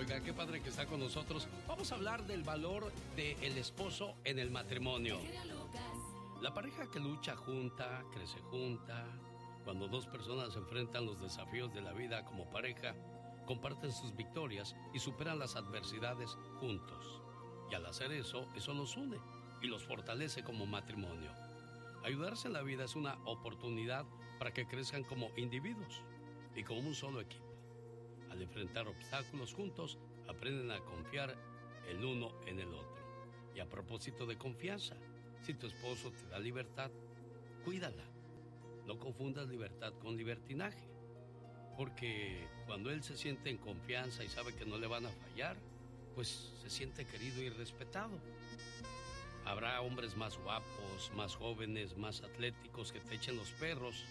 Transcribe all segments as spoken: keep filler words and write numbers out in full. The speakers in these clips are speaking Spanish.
Zúñiga, qué padre que está con nosotros. Vamos a hablar del valor del esposo en el matrimonio. La pareja que lucha junta, crece junta. Cuando dos personas enfrentan los desafíos de la vida como pareja, comparten sus victorias y superan las adversidades juntos. Y al hacer eso, eso los une y los fortalece como matrimonio. Ayudarse en la vida es una oportunidad para que crezcan como individuos y como un solo equipo. Al enfrentar obstáculos juntos, aprenden a confiar el uno en el otro. Y a propósito de confianza, si tu esposo te da libertad, cuídala. No confundas libertad con libertinaje, porque cuando él se siente en confianza y sabe que no le van a fallar, pues se siente querido y respetado. Habrá hombres más guapos, más jóvenes, más atléticos que te echen los perros.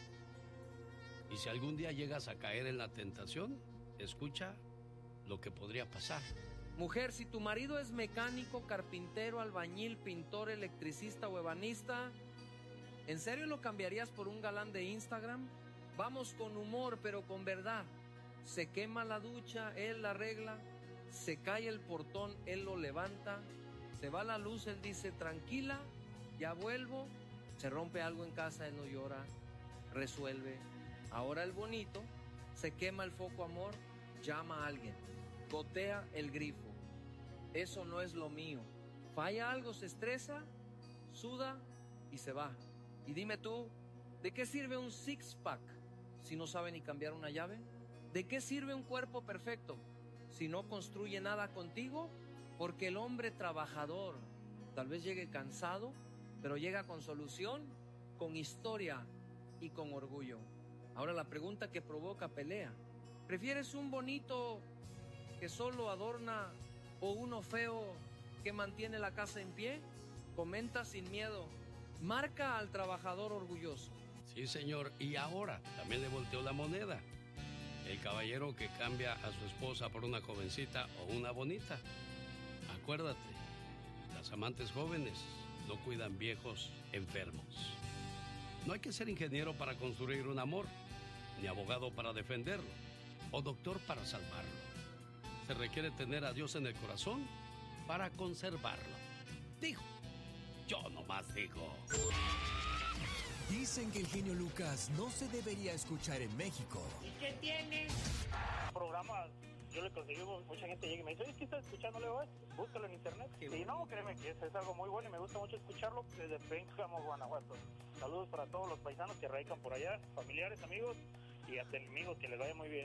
Y si algún día llegas a caer en la tentación, escucha lo que podría pasar. Mujer, si tu marido es mecánico, carpintero, albañil, pintor, electricista o ebanista, ¿en serio lo cambiarías por un galán de Instagram? Vamos con humor, pero con verdad. Se quema la ducha, él la arregla. Se cae el portón, él lo levanta. Se va la luz, él dice, tranquila, ya vuelvo. Se rompe algo en casa, él no llora, resuelve. Ahora el bonito, se quema el foco, amor, llama a alguien, gotea el grifo. Eso no es lo mío. Falla algo, se estresa, suda y se va. Y dime tú, ¿de qué sirve un six-pack si no sabe ni cambiar una llave? ¿De qué sirve un cuerpo perfecto si no construye nada contigo? Porque el hombre trabajador tal vez llegue cansado, pero llega con solución, con historia y con orgullo. Ahora la pregunta que provoca pelea: ¿prefieres un bonito que solo adorna o uno feo que mantiene la casa en pie? Comenta sin miedo. Marca al trabajador orgulloso. Sí, señor. Y ahora también le volteó la moneda. El caballero que cambia a su esposa por una jovencita o una bonita. Acuérdate, las amantes jóvenes no cuidan viejos enfermos. No hay que ser ingeniero para construir un amor, ni abogado para defenderlo, o doctor para salvarlo. Se requiere tener a Dios en el corazón para conservarlo. Digo, yo nomás digo. Dicen que el genio Lucas no se debería escuchar en México. ¿Y qué tiene? Programas, yo le conseguí, mucha gente llega y me dice, oye, ¿qué estás escuchando? Le digo, búscalo en internet. Y bueno. No, créeme que es, es algo muy bueno y me gusta mucho escucharlo desde Pénjamo, Guanajuato. Saludos para todos los paisanos que radican por allá, familiares, amigos y hasta enemigos, que les vaya muy bien.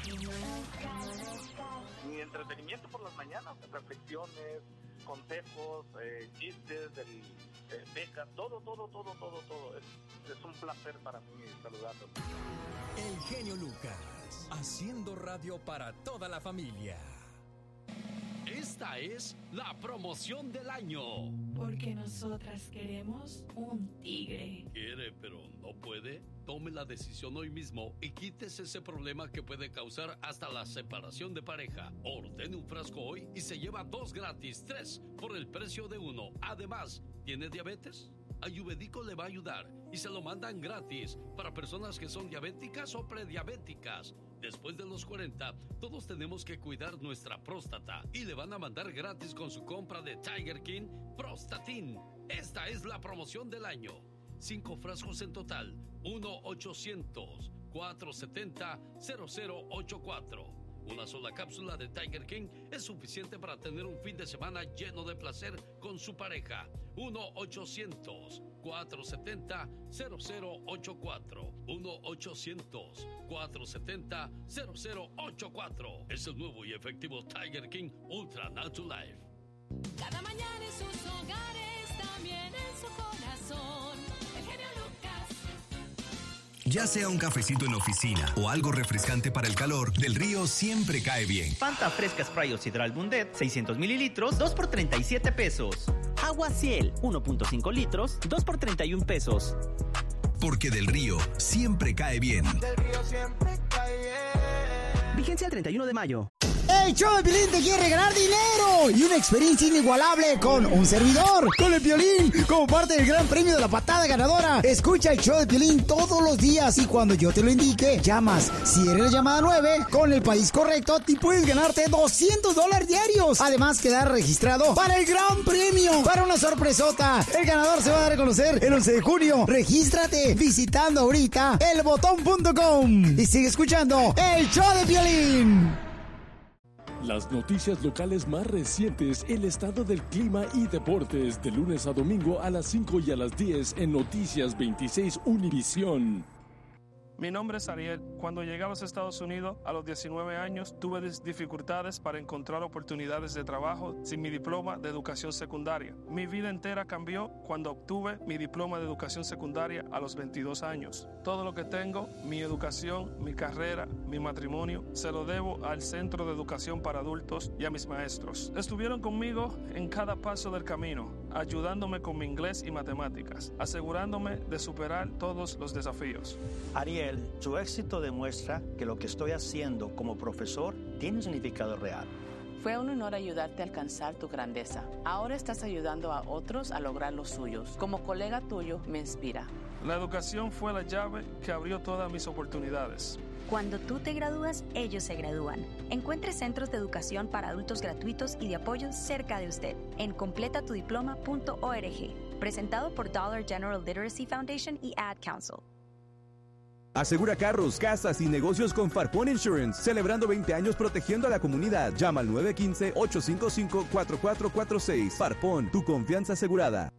Mi entretenimiento por las mañanas, reflexiones, consejos, eh, chistes, del eh, beca, todo, todo, todo, todo, todo. Es, es un placer para mí saludarlos. El genio Lucas, haciendo radio para toda la familia. Esta es la promoción del año. Porque nosotras queremos un tigre. Quiere, pero no puede. Tome la decisión hoy mismo y quítese ese problema que puede causar hasta la separación de pareja. Ordene un frasco hoy y se lleva dos gratis, tres por el precio de uno. Además, ¿tiene diabetes? Ayurvédico le va a ayudar y se lo mandan gratis para personas que son diabéticas o prediabéticas. Después de los cuarenta, todos tenemos que cuidar nuestra próstata y le van a mandar gratis con su compra de Tiger King Prostatin. Esta es la promoción del año. Cinco frascos en total. uno ochocientos, cuatrocientos setenta, cero cero ochenta y cuatro. Una sola cápsula de Tiger King es suficiente para tener un fin de semana lleno de placer con su pareja. uno ochocientos, cuatrocientos setenta, cero cero ochenta y cuatro. uno ochocientos, cuatrocientos setenta, cero cero ochenta y cuatro. Es el nuevo y efectivo Tiger King Ultra Natural Life. Cada mañana en sus hogares, también en su corazón. El genio Lucas. Ya sea un cafecito en oficina o algo refrescante para el calor, Del Río siempre cae bien. Fanta fresca Spray o Sidral Bundet, seiscientos mililitros, dos por treinta y siete pesos. Agua Ciel, uno punto cinco litros, dos por treinta y un pesos. Porque Del Río siempre cae bien. Del Río siempre cae bien. Vigencia el treinta y uno de mayo. El show de Piolín te quiere regalar dinero y una experiencia inigualable con un servidor, con el Piolín, como parte del gran premio de la patada ganadora. Escucha el show de Piolín todos los días y cuando yo te lo indique, llamas. Si eres la llamada nueve, con el país correcto, te puedes ganarte doscientos dólares diarios. Además, quedar registrado para el gran premio, para una sorpresota. El ganador se va a dar a conocer el once de junio. Regístrate visitando ahorita el botón punto com y sigue escuchando el show de Piolín. Las noticias locales más recientes, el estado del clima y deportes, de lunes a domingo a las cinco y a las diez en Noticias veintiséis Univisión. Mi nombre es Ariel. Cuando llegué a los Estados Unidos a los diecinueve años, tuve dificultades para encontrar oportunidades de trabajo sin mi diploma de educación secundaria. Mi vida entera cambió cuando obtuve mi diploma de educación secundaria a los veintidós años. Todo lo que tengo, mi educación, mi carrera, mi matrimonio, se lo debo al Centro de Educación para Adultos y a mis maestros. Estuvieron conmigo en cada paso del camino, ayudándome con mi inglés y matemáticas, asegurándome de superar todos los desafíos. Ariel, su éxito demuestra que lo que estoy haciendo como profesor tiene un significado real. Fue un honor ayudarte a alcanzar tu grandeza. Ahora estás ayudando a otros a lograr los suyos. Como colega tuyo, me inspira. La educación fue la llave que abrió todas mis oportunidades. Cuando tú te gradúas, ellos se gradúan. Encuentre centros de educación para adultos gratuitos y de apoyo cerca de usted en completa tu diploma punto org. Presentado por Dollar General Literacy Foundation y Ad Council. Asegura carros, casas y negocios con Farpon Insurance, celebrando veinte años protegiendo a la comunidad. Llama al nueve uno cinco, ocho cinco cinco, cuatro cuatro cuatro seis. Farpon, tu confianza asegurada.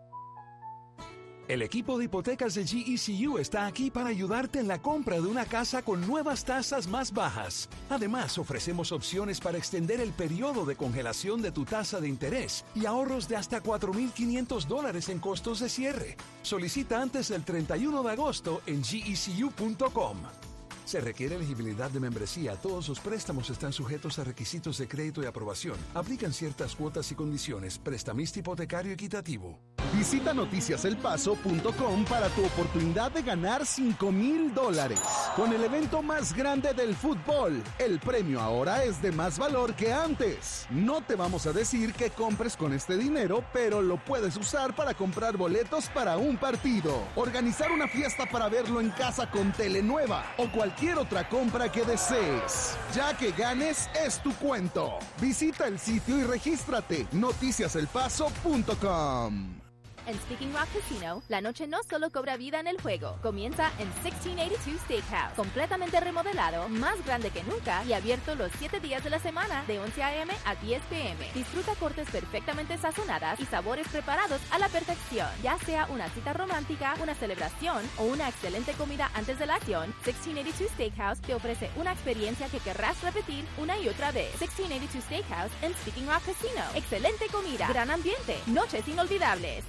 El equipo de hipotecas de G E C U está aquí para ayudarte en la compra de una casa con nuevas tasas más bajas. Además, ofrecemos opciones para extender el periodo de congelación de tu tasa de interés y ahorros de hasta cuatro mil quinientos dólares en costos de cierre. Solicita antes del treinta y uno de agosto en G E C U punto com. Se requiere elegibilidad de membresía. Todos los préstamos están sujetos a requisitos de crédito y aprobación. Aplican ciertas cuotas y condiciones. Prestamista hipotecario equitativo. Visita noticias el paso punto com para tu oportunidad de ganar cinco mil dólares. Con el evento más grande del fútbol, el premio ahora es de más valor que antes. No te vamos a decir que compres con este dinero, pero lo puedes usar para comprar boletos para un partido, organizar una fiesta para verlo en casa con tele nueva o cualquier otra compra que desees. Ya que ganes, es tu cuento. Visita el sitio y regístrate. noticias el paso punto com. En Speaking Rock Casino, la noche no solo cobra vida en el juego. Comienza en dieciséis ochenta y dos Steakhouse, completamente remodelado, más grande que nunca y abierto los siete días de la semana, de once a eme a diez pe eme. Disfruta cortes perfectamente sazonadas y sabores preparados a la perfección. Ya sea una cita romántica, una celebración o una excelente comida antes de la acción, dieciséis ochenta y dos Steakhouse te ofrece una experiencia que querrás repetir una y otra vez. dieciséis ochenta y dos Steakhouse en Speaking Rock Casino. Excelente comida, gran ambiente, noches inolvidables.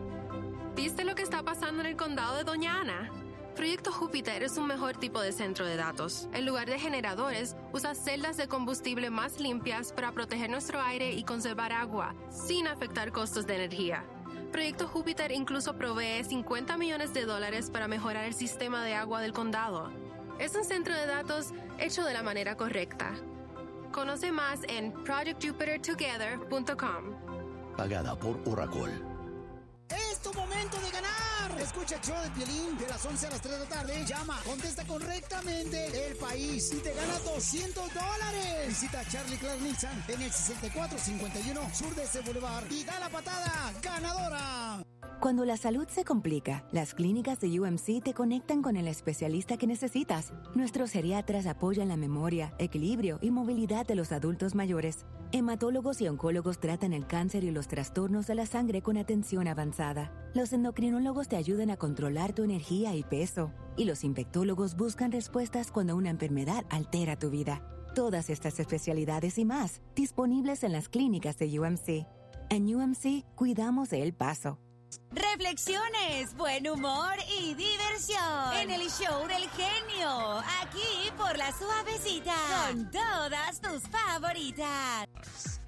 ¿Viste lo que está pasando en el condado de Doña Ana? Proyecto Júpiter es un mejor tipo de centro de datos. En lugar de generadores, usa celdas de combustible más limpias para proteger nuestro aire y conservar agua, sin afectar costos de energía. Proyecto Júpiter incluso provee cincuenta millones de dólares para mejorar el sistema de agua del condado. Es un centro de datos hecho de la manera correcta. Conoce más en project jupiter together punto com. Pagada por Oracle. ¡Es tu momento de ganar! Escucha el show de Piolín de las once a las tres de la tarde. Llama, contesta correctamente el país y te gana doscientos dólares. Visita Charlie Clark Nissan en el sesenta y cuatro cincuenta y uno Sur de ese Boulevard y da la patada ganadora. Cuando la salud se complica, las clínicas de U M C te conectan con el especialista que necesitas. Nuestros geriatras apoyan la memoria, equilibrio y movilidad de los adultos mayores. Hematólogos y oncólogos tratan el cáncer y los trastornos de la sangre con atención avanzada. Los endocrinólogos te ayudan a controlar tu energía y peso. Y los infectólogos buscan respuestas cuando una enfermedad altera tu vida. Todas estas especialidades y más, disponibles en las clínicas de U M C. En U M C, cuidamos de El Paso. Reflexiones, buen humor y diversión en el show del genio, aquí por La Suavecita, con todas tus favoritas.